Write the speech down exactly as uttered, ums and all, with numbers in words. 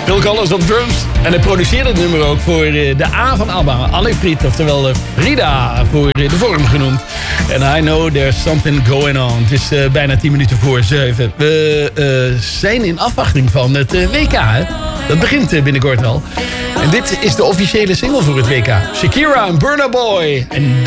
Phil Collins op drums. En hij produceerde het nummer ook voor de A van ABBA. Anne Fried, oftewel Frida, voor de vorm genoemd. En I know there's something going on. Het is uh, bijna tien minuten voor zeven. We uh, zijn in afwachting van het uh, W K, hè? Dat begint uh, binnenkort al. En dit is de officiële single voor het W K. Shakira en Burna Boy. En